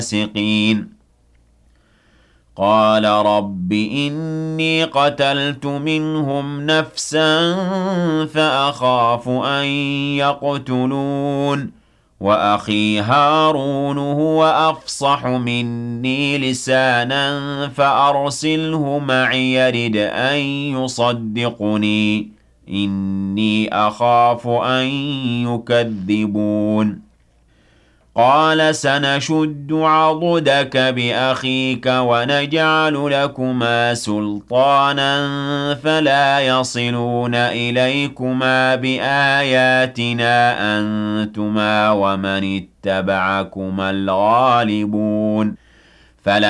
الفاسقين قال رب إني قتلت منهم نفسا فأخاف أن يقتلون وأخي هارون هو أفصح مني لسانا فأرسله معي يرد أن يصدقني إني أخاف أن يكذبون قال سنشد عضدك بأخيك ونجعل لكما سلطانا فلا يصلون إليكما بآياتنا أنتما ومن اتبعكما الغالبون فلا